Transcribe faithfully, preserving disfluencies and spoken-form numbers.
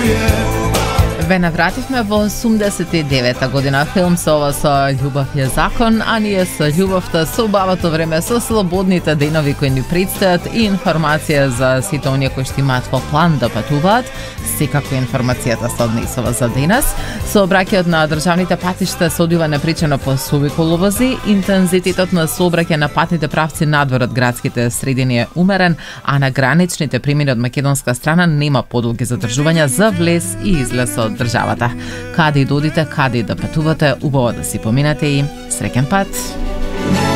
Ве навративме во осумдесет и девета година. Филм со ова со љубов е закон, а ние со љубовта, со убавото време, со слободните денови кои ни предстојат и информација за сите оние кои што имаат во план да патуваат. Секако информацијата се однесува за денес. Сообраќајот на државните патишта се одвива непречено по суви коловози, интензитетот на сообраќај на патните правци надвор од градските средини е умерен, а на граничните премини од македонска страна нема подолги задржувања за влез и излез од државата. Каде и додите, каде и да патувате, убаво да си поминете и среќен пат!